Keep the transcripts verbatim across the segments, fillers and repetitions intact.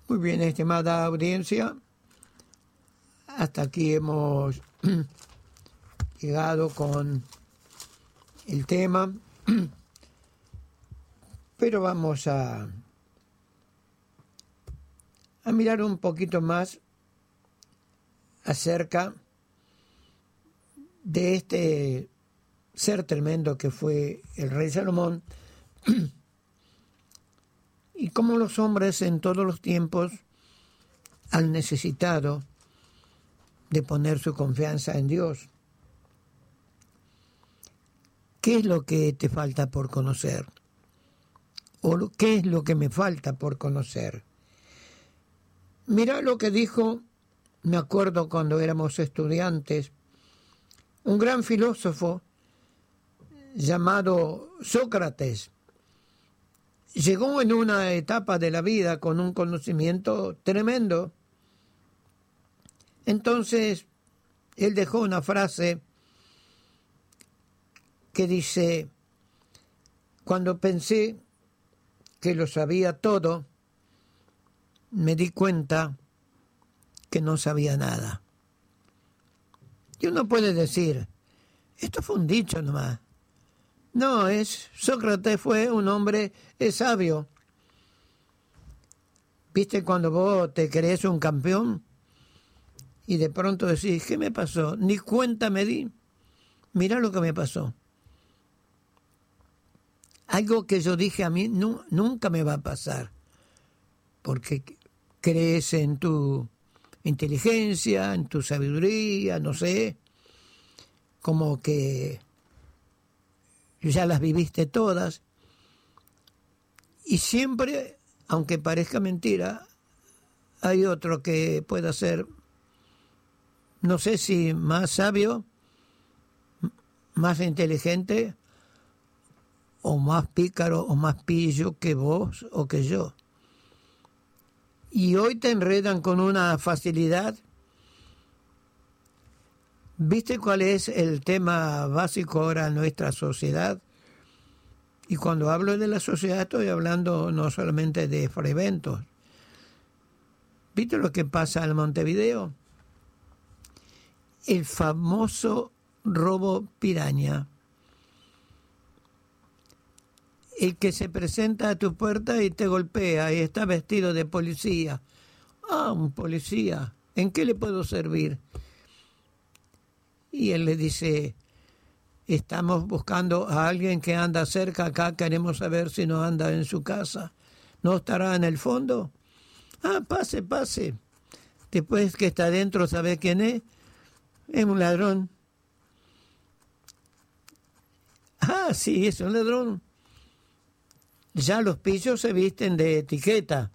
Muy bien, estimada audiencia, hasta aquí hemos llegado con el tema, pero vamos a, a mirar un poquito más acerca de este ser tremendo que fue el rey Salomón y cómo los hombres en todos los tiempos han necesitado de poner su confianza en Dios. ¿Qué es lo que te falta por conocer? ¿O qué es lo que me falta por conocer? Mira lo que dijo, me acuerdo cuando éramos estudiantes, un gran filósofo llamado Sócrates. Llegó en una etapa de la vida con un conocimiento tremendo. Entonces, él dejó una frase que dice: cuando pensé que lo sabía todo, me di cuenta que no sabía nada. Y uno puede decir, esto fue un dicho nomás. No, es Sócrates fue un hombre es sabio. ¿Viste cuando vos te crees un campeón y de pronto decís, ¿qué me pasó? Ni cuenta me di. Mirá lo que me pasó. Algo que yo dije a mí no, nunca me va a pasar, porque crees en tu inteligencia, en tu sabiduría, no sé, como que ya las viviste todas, y siempre, aunque parezca mentira, hay otro que pueda ser, no sé si más sabio, más inteligente, o más pícaro o más pillo que vos o que yo. Y hoy te enredan con una facilidad. ¿Viste cuál es el tema básico ahora en nuestra sociedad? Y cuando hablo de la sociedad estoy hablando no solamente de Freventos. ¿Viste lo que pasa en Montevideo? El famoso robo piraña. El que se presenta a tu puerta y te golpea y está vestido de policía. Ah, un policía. ¿En qué le puedo servir? Y él le dice, estamos buscando a alguien que anda cerca acá, queremos saber si no anda en su casa. ¿No estará en el fondo? Ah, pase, pase. Después que está adentro, ¿sabe quién es? Es un ladrón. Ah, sí, es un ladrón. Ya los pillos se visten de etiqueta.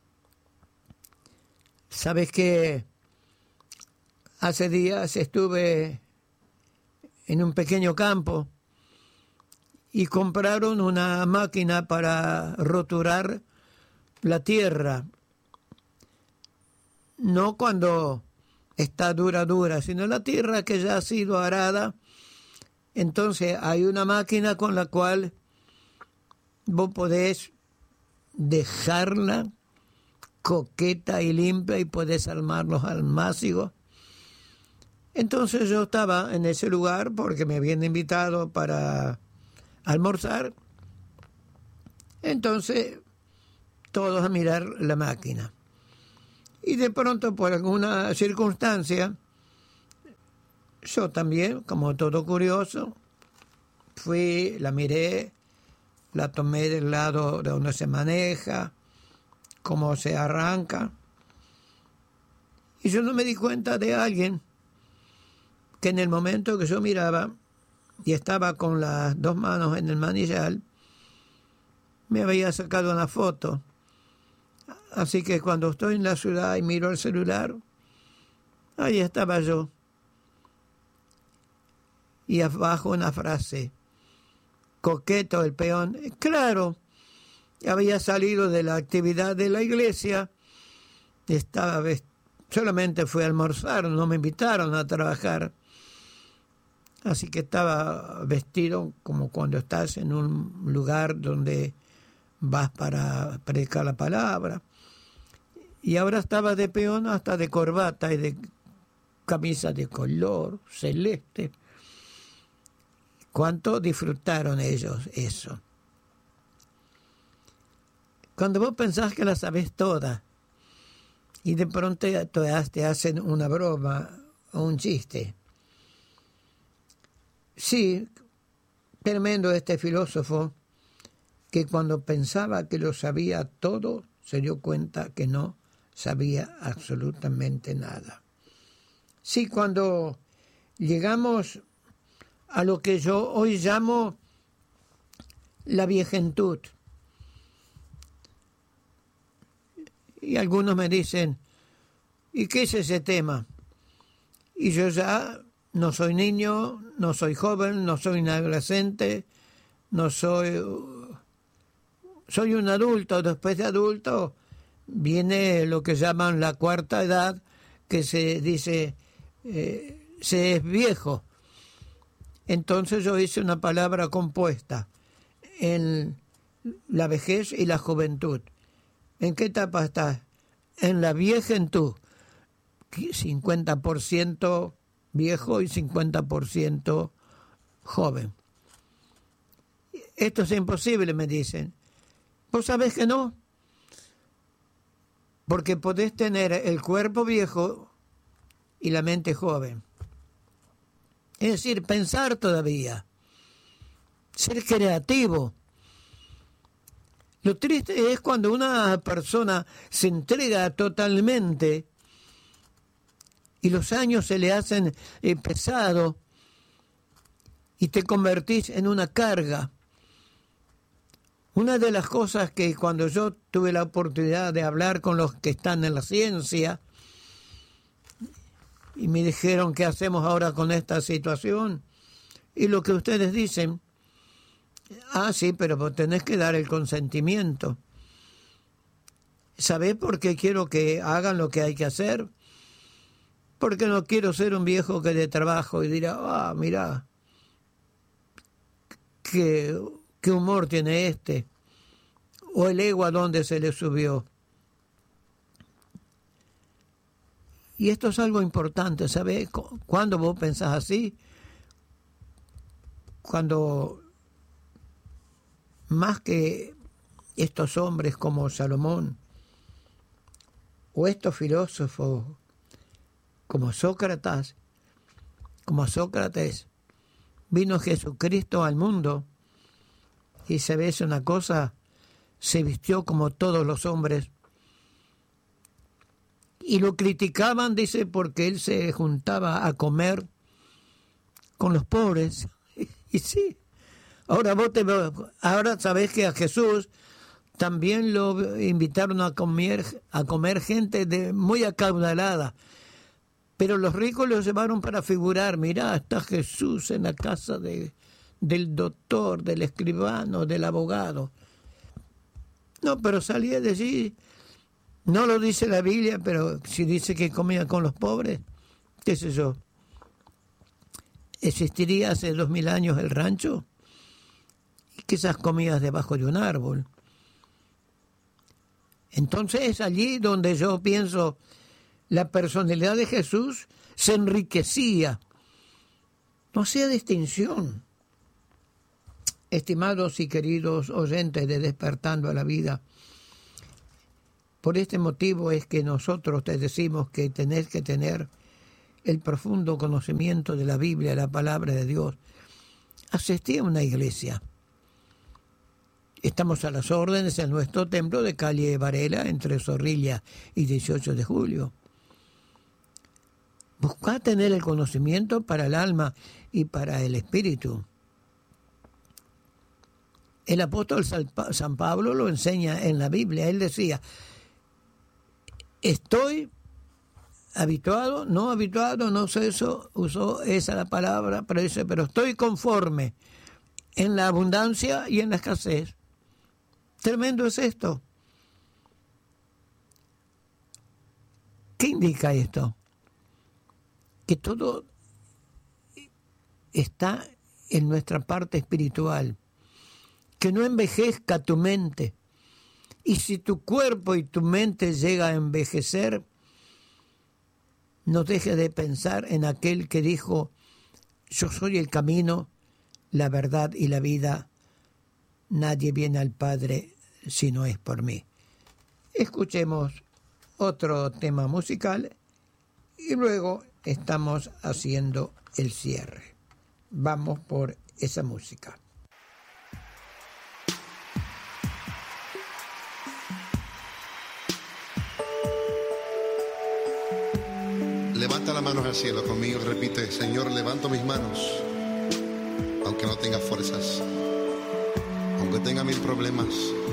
¿Sabes qué? Hace días estuve en un pequeño campo y compraron una máquina para roturar la tierra. No cuando está dura, dura, sino la tierra que ya ha sido arada. Entonces hay una máquina con la cual vos podés dejarla coqueta y limpia y podés armar los almácigos. Entonces yo estaba en ese lugar porque me habían invitado para almorzar. Entonces todos a mirar la máquina. Y de pronto, por alguna circunstancia, yo también, como todo curioso, fui, la miré, la tomé del lado de donde se maneja, cómo se arranca. Y yo no me di cuenta de alguien que en el momento que yo miraba y estaba con las dos manos en el manillar, me había sacado una foto. Así que cuando estoy en la ciudad y miro el celular, ahí estaba yo. Y abajo una frase, coqueto el peón. Claro, había salido de la actividad de la iglesia, estaba vest- solamente fui a almorzar, no me invitaron a trabajar. Así que estaba vestido como cuando estás en un lugar donde vas para predicar la palabra. Y ahora estaba de peón hasta de corbata y de camisa de color celeste. ¿Cuánto disfrutaron ellos eso? Cuando vos pensás que la sabés toda y de pronto te hacen una broma o un chiste. Sí, tremendo este filósofo que cuando pensaba que lo sabía todo, se dio cuenta que no sabía absolutamente nada. Sí, cuando llegamos a lo que yo hoy llamo la viejentud. Y algunos me dicen, ¿y qué es ese tema? Y yo ya no soy niño, no soy joven, no soy un adolescente, no soy... Soy un adulto. Después de adulto viene lo que llaman la cuarta edad, que se dice, eh, se es viejo. Entonces yo hice una palabra compuesta en la vejez y la juventud. ¿En qué etapa estás? En la viejentud. cincuenta por ciento viejo y cincuenta por ciento joven. Esto es imposible, me dicen. ¿Vos sabés que no? Porque podés tener el cuerpo viejo y la mente joven. Es decir, pensar todavía. Ser creativo. Lo triste es cuando una persona se entrega totalmente y los años se le hacen eh, pesados y te convertís en una carga. Una de las cosas que cuando yo tuve la oportunidad de hablar con los que están en la ciencia y me dijeron qué hacemos ahora con esta situación, y lo que ustedes dicen, ah, sí, pero vos tenés que dar el consentimiento. ¿Sabés por qué quiero que hagan lo que hay que hacer? Porque no quiero ser un viejo que de trabajo y dirá, ah, mirá, qué, qué humor tiene este, o el ego a dónde se le subió. Y esto es algo importante, ¿sabés? Cuando vos pensás así, cuando más que estos hombres como Salomón o estos filósofos como Sócrates, como Sócrates, vino Jesucristo al mundo y se ve una cosa, se vistió como todos los hombres y lo criticaban, dice, porque él se juntaba a comer con los pobres. Y sí, ahora vos te, ahora sabés que a Jesús también lo invitaron a comer, a comer gente de, muy acaudalada. Pero los ricos los llevaron para figurar, mirá, está Jesús en la casa de, del doctor, del escribano, del abogado. No, pero salía de allí, no lo dice la Biblia, pero si dice que comía con los pobres, qué sé yo. ¿Existiría hace dos mil años el rancho? Y quizás comías debajo de un árbol. Entonces es allí donde yo pienso, la personalidad de Jesús se enriquecía. No hacía distinción. Estimados y queridos oyentes de Despertando a la Vida, por este motivo es que nosotros te decimos que tenés que tener el profundo conocimiento de la Biblia, la palabra de Dios. Asistí a una iglesia. Estamos a las órdenes en nuestro templo de calle Varela, entre Zorrilla y dieciocho de julio. Buscá tener el conocimiento para el alma y para el espíritu. El apóstol San Pablo lo enseña en la Biblia. Él decía, estoy habituado, no habituado, no sé eso, usó esa la palabra, pero dice, pero estoy conforme en la abundancia y en la escasez. Tremendo es esto. ¿Qué indica esto? Que todo está en nuestra parte espiritual. Que no envejezca tu mente. Y si tu cuerpo y tu mente llega a envejecer, no dejes de pensar en aquel que dijo: yo soy el camino, la verdad y la vida. Nadie viene al Padre si no es por mí. Escuchemos otro tema musical y luego estamos haciendo el cierre. Vamos por esa música. Levanta las manos al cielo conmigo y repite: Señor, levanto mis manos, aunque no tenga fuerzas, aunque tenga mil problemas.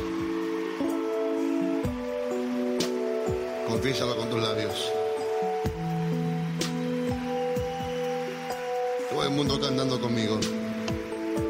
Confiésalo con tus labios. Todo el mundo cantando conmigo.